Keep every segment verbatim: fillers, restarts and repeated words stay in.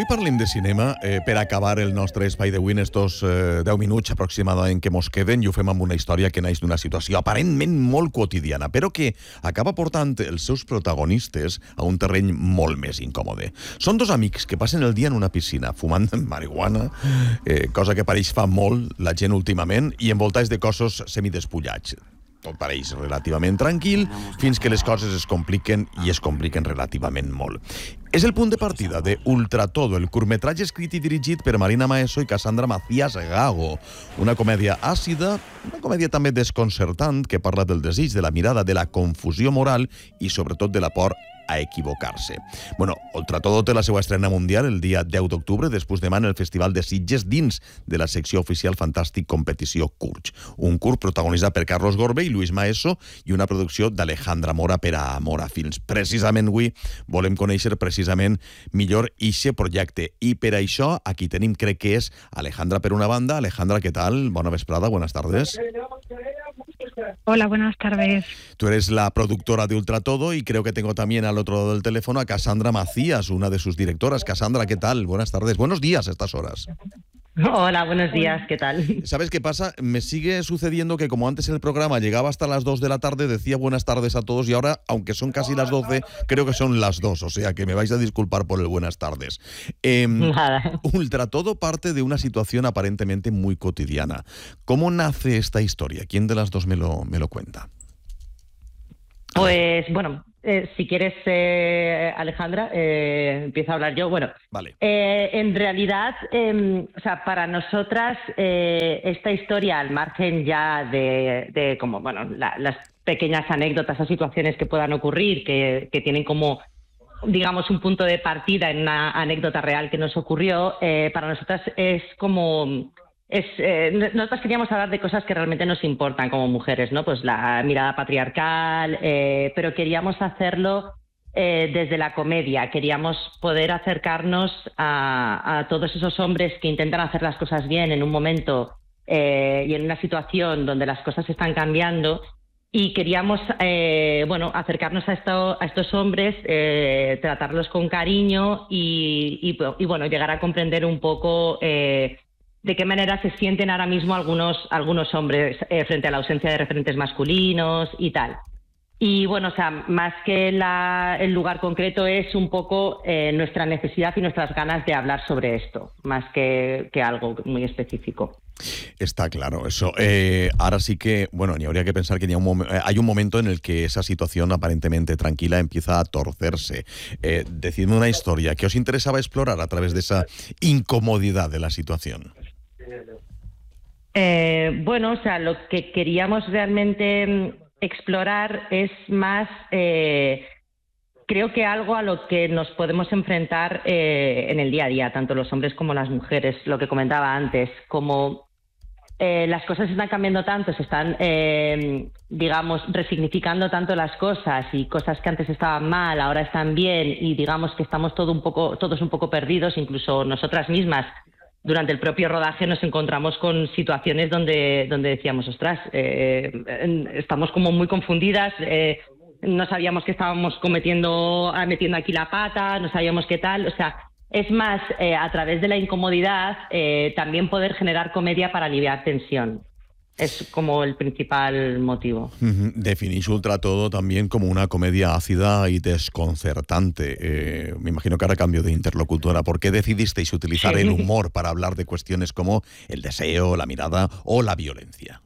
Avui parlem de cinema eh, per acabar el nostre espai de Win estos eh, deu minuts aproximadament que mos queden, i ho fem amb una història que naix d'una situació aparentment molt quotidiana, però que acaba portant els seus protagonistes a un terreny molt més incòmode. Són dos amics que passen el dia en una piscina fumant marihuana, eh, cosa que pareix fa molt la gent últimament, i envoltats de cossos semidespullats. Tot pareix relativament tranquil, fins que les coses es compliquen, i es compliquen relativament molt. És el punt de partida de Ultratodo, el curtmetratge escrit i dirigit per Marina Maeso i Cassandra Macías Gago. Una comèdia àcida, una comèdia també desconcertant, que parla del desig, de la mirada, de la confusió moral i sobretot de la por a equivocar-se. Bueno, Ultratodo té la seva estrena mundial el dia deu d'octubre, després demà en el Festival de Sitges, dins de la secció oficial Fantàstic Competició Curts. Un curt protagonitzat per Carlos Gorbe i Luis Maeso, i una producció d'Alejandra Mora per a Mora Films. Precisament avui volem conèixer precisament millor ixe projecte, i per això aquí tenim, crec que és Alejandra per una banda. Alejandra, ¿qué tal? Bona vesprada, buenas tardes. Hola, buenas tardes. Tú eres la productora de Ultratodo, y creo que tengo también al otro lado del teléfono a Cassandra Macías, una de sus directoras. Cassandra, ¿qué tal? Buenas tardes. Buenos días a estas horas. Hola, buenos días, ¿qué tal? ¿Sabes qué pasa? Me sigue sucediendo que como antes el programa llegaba hasta las dos de la tarde, decía buenas tardes a todos, y ahora, aunque son casi las doce, creo que son las dos, o sea que me vais a disculpar por el buenas tardes. Eh, Nada. Ultratodo parte de una situación aparentemente muy cotidiana. ¿Cómo nace esta historia? ¿Quién de las dos me lo, me lo cuenta? Pues, bueno, eh, si quieres, eh, Alejandra, eh, empiezo a hablar yo. Bueno, Vale. eh, en realidad, eh, o sea, para nosotras, eh, esta historia, al margen ya de, de como, bueno, la, las pequeñas anécdotas o situaciones que puedan ocurrir, que, que tienen como, digamos, un punto de partida en una anécdota real que nos ocurrió, eh, para nosotras es como... Es, eh, nosotros queríamos hablar de cosas que realmente nos importan como mujeres, ¿no? Pues la mirada patriarcal, eh, pero queríamos hacerlo eh, desde la comedia. Queríamos poder acercarnos a, a todos esos hombres que intentan hacer las cosas bien en un momento eh, y en una situación donde las cosas están cambiando, y queríamos eh, bueno, acercarnos a, esto, a estos hombres, eh, tratarlos con cariño y, y, y bueno, llegar a comprender un poco... Eh, de qué manera se sienten ahora mismo algunos, algunos hombres eh, frente a la ausencia de referentes masculinos y tal. Y bueno, o sea, más que la, el lugar concreto, es un poco eh, nuestra necesidad y nuestras ganas de hablar sobre esto, más que, que algo muy específico. Está claro eso. Eh, ahora sí que, bueno, ni habría que pensar que ni un mom- hay un momento en el que esa situación aparentemente tranquila empieza a torcerse. Eh, decidme una historia que os interesaba explorar a través de esa incomodidad de la situación. Eh, bueno, o sea, lo que queríamos realmente mm, explorar es más, eh, creo que algo a lo que nos podemos enfrentar eh, en el día a día, tanto los hombres como las mujeres, lo que comentaba antes, como eh, las cosas están cambiando tanto, se están, eh, digamos, resignificando tanto las cosas, y cosas que antes estaban mal, ahora están bien, y digamos que estamos todo un poco, todos un poco perdidos, incluso nosotras mismas. Durante el propio rodaje nos encontramos con situaciones donde, donde decíamos, ostras, eh, estamos como muy confundidas, eh, no sabíamos que estábamos cometiendo, metiendo aquí la pata, no sabíamos qué tal. O sea, es más, eh, a través de la incomodidad, eh, también poder generar comedia para aliviar tensión. Es como el principal motivo. Uh-huh. Definís Ultratodo también como una comedia ácida y desconcertante. Eh, me imagino que ahora cambio de interlocutora. ¿Por qué decidisteis utilizar Sí. el humor para hablar de cuestiones como el deseo, la mirada o la violencia?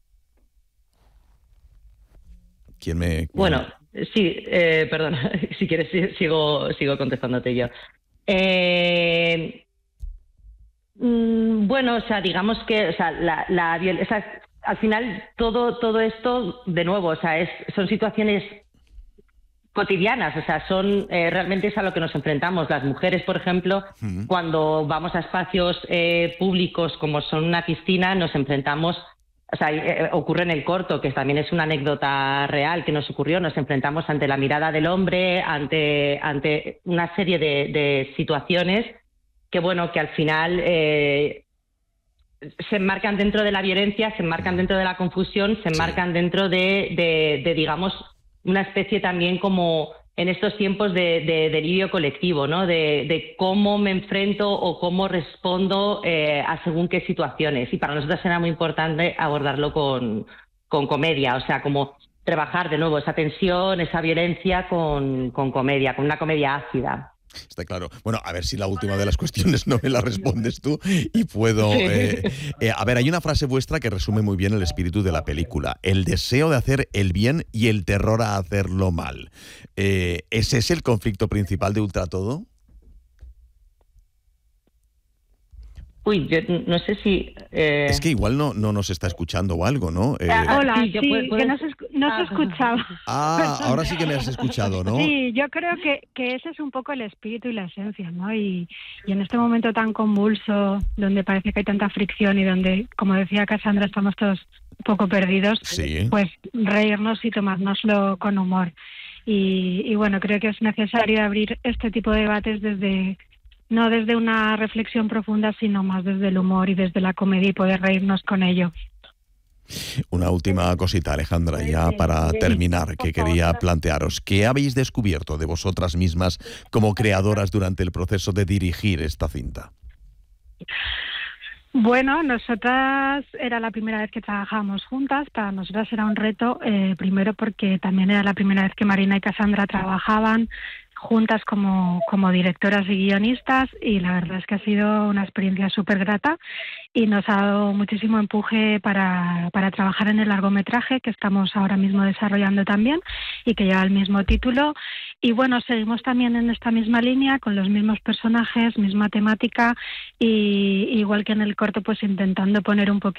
¿Quién me...? Bueno, sí, eh, perdona, si quieres sigo, sigo contestándote yo. Eh, mm, bueno, o sea, digamos que, o sea, la, la viol- o sea, al final todo, todo esto, de nuevo, o sea, es, son situaciones cotidianas, o sea, son eh, realmente es a lo que nos enfrentamos las mujeres, por ejemplo, Uh-huh. cuando vamos a espacios eh, públicos como son una piscina, nos enfrentamos, o sea, eh, ocurre en el corto, que también es una anécdota real que nos ocurrió, nos enfrentamos ante la mirada del hombre, ante, ante una serie de, de situaciones que, bueno, que al final eh, se enmarcan dentro de la violencia, se enmarcan dentro de la confusión, se enmarcan dentro de, de, de digamos, una especie también como en estos tiempos de, de delirio colectivo, ¿no? De, de cómo me enfrento o cómo respondo eh, a según qué situaciones. Y para nosotros era muy importante abordarlo con, con comedia, o sea, como trabajar de nuevo esa tensión, esa violencia con, con comedia, con una comedia ácida. Está claro. Bueno, a ver si la última de las cuestiones no me la respondes tú y puedo... Eh, eh, a ver, hay una frase vuestra que resume muy bien el espíritu de la película. El deseo de hacer el bien y el terror a hacerlo mal. Eh, ¿Ese es el conflicto principal de Ultratodo? Uy, yo no sé si... Eh... Es que igual no, no nos está escuchando o algo, ¿no? Eh... Ah, hola, sí, sí puedo, puedo... que no se, no se escuchaba. Ah, ahora sí que me has escuchado, ¿no? Sí, yo creo que, que ese es un poco el espíritu y la esencia, ¿no? Y, y en este momento tan convulso, donde parece que hay tanta fricción y donde, como decía Cassandra, estamos todos un poco perdidos, sí. Pues reírnos y tomárnoslo con humor. Y, y bueno, creo que es necesario abrir este tipo de debates desde... no desde una reflexión profunda, sino más desde el humor y desde la comedia y poder reírnos con ello. Una última cosita, Alejandra, ya para terminar, que quería plantearos. ¿Qué habéis descubierto de vosotras mismas como creadoras durante el proceso de dirigir esta cinta? Bueno, nosotras era la primera vez que trabajábamos juntas. Para nosotras era un reto, eh, primero porque también era la primera vez que Marina y Cassandra trabajaban juntas como, como directoras y guionistas, y la verdad es que ha sido una experiencia súper grata y nos ha dado muchísimo empuje para, para trabajar en el largometraje que estamos ahora mismo desarrollando también y que lleva el mismo título. Y bueno, seguimos también en esta misma línea, con los mismos personajes, misma temática, y igual que en el corto, pues intentando poner un poquito